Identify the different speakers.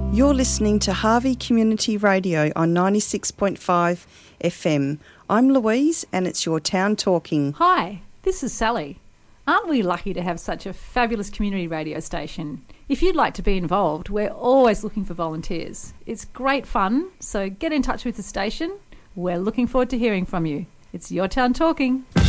Speaker 1: You're listening to Harvey Community Radio on 96.5 FM. I'm Louise and it's your town talking.
Speaker 2: Hi, this is Sally. Aren't we lucky to have such a fabulous community radio station? If you'd like to be involved, we're always looking for volunteers. It's great fun, so get in touch with the station. We're looking forward to hearing from you. It's your town talking.